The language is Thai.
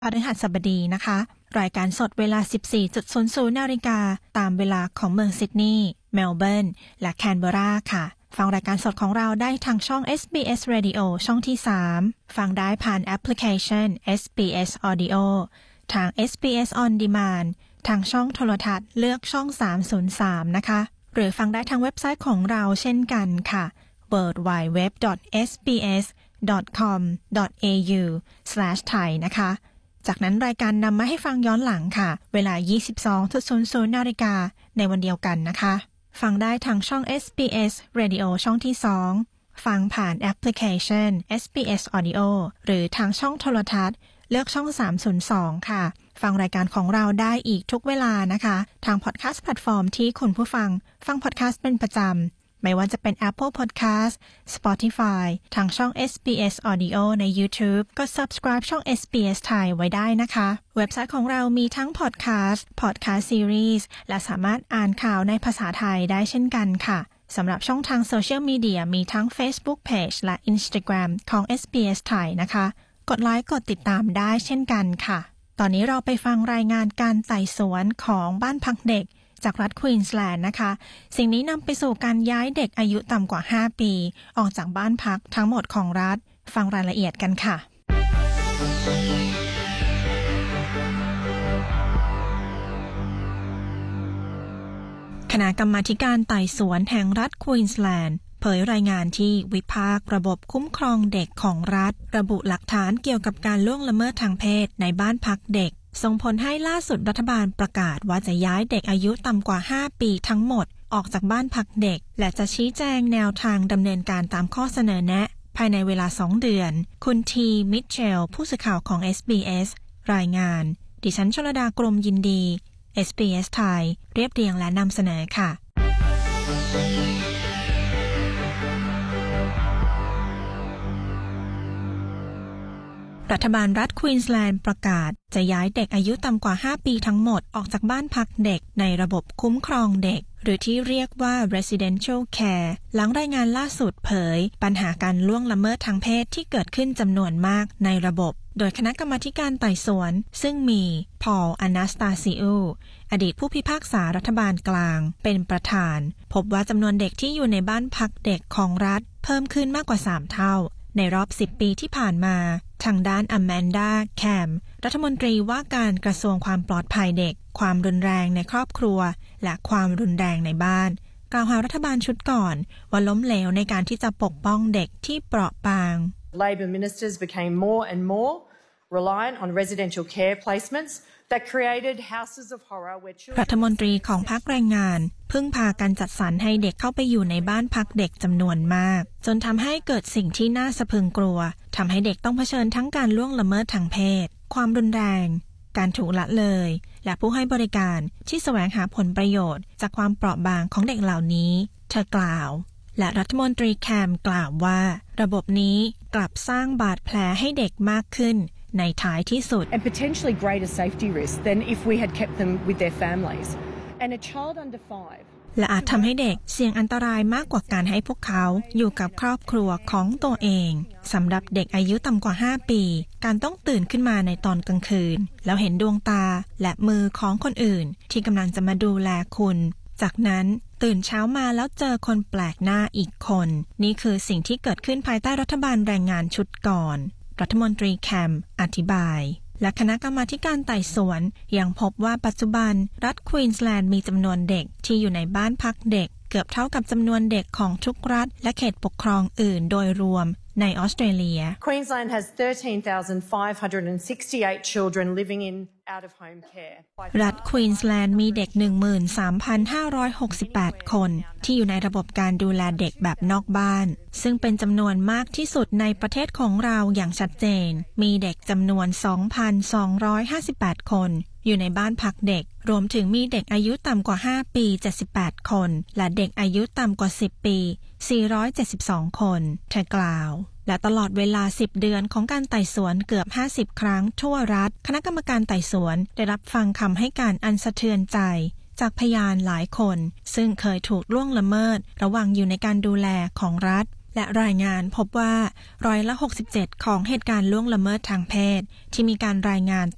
พฤหัสบดีนะคะรายการสดเวลา 14:00 น.ตามเวลาของเมืองซิดนีย์เมลเบิร์นและแคนเบอราค่ะฟังรายการสดของเราได้ทางช่อง SBS Radio ช่องที่3ฟังได้ผ่านแอปพลิเคชัน SBS Audio ทาง SBS On Demand ทางช่องโทรทัศน์เลือกช่อง303นะคะหรือฟังได้ทางเว็บไซต์ของเราเช่นกันค่ะ www.sbs.com.au/thai นะคะจากนั้นรายการนำมาให้ฟังย้อนหลังค่ะเวลา 22:00 น.ในวันเดียวกันนะคะฟังได้ทางช่อง SBS Radio ช่องที่2ฟังผ่านแอปพลิเคชัน SBS Audio หรือทางช่องโทรทัศน์เลือกช่อง302ค่ะฟังรายการของเราได้อีกทุกเวลานะคะทางพอดแคสต์แพลตฟอร์มที่คุณผู้ฟังพอดแคสต์เป็นประจำไม่ว่าจะเป็น Apple Podcast, Spotify ทางช่อง SBS Audio ใน YouTube ก็ Subscribe ช่อง SBS Thai ไว้ได้นะคะเว็บไซต์ของเรามีทั้ง Podcast Series และสามารถอ่านข่าวในภาษาไทยได้เช่นกันค่ะสำหรับช่องทางโซเชียลมีเดียมีทั้ง Facebook Page และ Instagram ของ SBS Thai นะคะกดไลค์กดติดตามได้เช่นกันค่ะตอนนี้เราไปฟังรายงานการไต่สวนของบ้านพักเด็กจากรัฐควีนสแลนด์นะคะสิ่งนี้นำไปสู่การย้ายเด็กอายุต่ำกว่า5ปีออกจากบ้านพักทั้งหมดของรัฐฟังรายละเอียดกันค่ะคณะกรรมาการไต่สวนแห่งรัฐควีนสแลนด์เผยรายงานที่วิพากษ์ระบบคุ้มครองเด็กของรัฐระบุหลักฐานเกี่ยวกับการล่วงละเมิดทางเพศในบ้านพักเด็กส่งผลให้ล่าสุดรัฐบาลประกาศว่าจะย้ายเด็กอายุต่ำกว่า5ปีทั้งหมดออกจากบ้านพักเด็กและจะชี้แจงแนวทางดำเนินการตามข้อเสนอแนะภายในเวลา2 เดือนคุณทีมิทเชลผู้สื่อข่าวของ SBS รายงานดิฉันชลดากรมยินดี SBS ไทยเรียบเรียงและนำเสนอค่ะรัฐบาลรัฐควีนสแลนด์ประกาศจะย้ายเด็กอายุต่ำกว่า5ปีทั้งหมดออกจากบ้านพักเด็กในระบบคุ้มครองเด็กหรือที่เรียกว่า residential care หลังรายงานล่าสุดเผยปัญหาการล่วงละเมิดทางเพศที่เกิดขึ้นจำนวนมากในระบบโดยคณะกรรมาการไต่สวนซึ่งมีพอลอนาสตาซิอูอดีตผู้พิพากษารัฐบาลกลางเป็นประธานพบว่าจำนวนเด็กที่อยู่ในบ้านพักเด็กของรัฐเพิ่มขึ้นมากกว่า3 เท่าในรอบ10 ปีที่ผ่านมาทางด้านอแมนดาแคมรัฐมนตรีว่าการกระทรวงความปลอดภัยเด็กความรุนแรงในครอบครัวและความรุนแรงในบ้านกล่าวหารัฐบาลชุดก่อนว่าล้มเหลวในการที่จะปกป้องเด็กที่เปราะบาง Labor ministers became more and more reliant on residential care placements that created houses of horror where children รัฐมนตรีของพรรคแรงงานพึ่งพาการจัดสรรให้เด็กเข้าไปอยู่ในบ้านพักเด็กจำนวนมากจนทำให้เกิดสิ่งที่น่าสะพรึงกลัวทำให้เด็กต้องเผชิญทั้งการล่วงละเมิดทางเพศความรุนแรงการถูกละเลยและผู้ให้บริการที่แสวงหาผลประโยชน์จากความเปราะบางของเด็กเหล่านี้เธอกล่าวและรัฐมนตรีแคมกล่าวว่าระบบนี้กลับสร้างบาดแผลให้เด็กมากขึ้นในท้ายที่สุด and potentially greater safety risk than if we had kept them with their families and a child under 5 และอาจทำให้เด็กเสี่ยงอันตรายมากกว่าการให้พวกเขาอยู่กับครอบครัวของตัวเองสำหรับเด็กอายุต่ำกว่า5ปีการต้องตื่นขึ้นมาในตอนกลางคืนแล้วเห็นดวงตาและมือของคนอื่นที่กำลังจะมาดูแลคุณจากนั้นตื่นเช้ามาแล้วเจอคนแปลกหน้าอีกคนนี่คือสิ่งที่เกิดขึ้นภายใต้รัฐบาลแรงงานชุดก่อนรัฐมนตรีแคมอธิบายและคณะกรรมาการไต่สวนยังพบว่าปัจจุบันรัฐควีนสแลนด์มีจำนวนเด็กที่อยู่ในบ้านพักเด็กเกือบเท่ากับจำนวนเด็กของทุกรัฐและเขตปกครองอื่นโดยรวมในออสเตรเลีย Queensland has 13,568 children living in out-of-home care รัฐควีนสแลนด์มีเด็ก 13,568 คนที่อยู่ในระบบการดูแลเด็กแบบนอกบ้านซึ่งเป็นจำนวนมากที่สุดในประเทศของเราอย่างชัดเจนมีเด็กจำนวน 2,258 คนอยู่ในบ้านพักเด็กรวมถึงมีเด็กอายุต่ำกว่า5ปี78คนและเด็กอายุต่ำกว่า10ปี472คนเธอกล่าวและตลอดเวลา10 เดือนของการไต่สวนเกือบ50 ครั้งทั่วรัฐคณะกรรมการไต่สวนได้รับฟังคำให้การอันสะเทือนใจจากพยานหลายคนซึ่งเคยถูกล่วงละเมิดระหว่างอยู่ในการดูแลของรัฐ และรายงานพบว่า67%ของเหตุการณ์ล่วงละเมิดทางเพศที่มีการรายงาน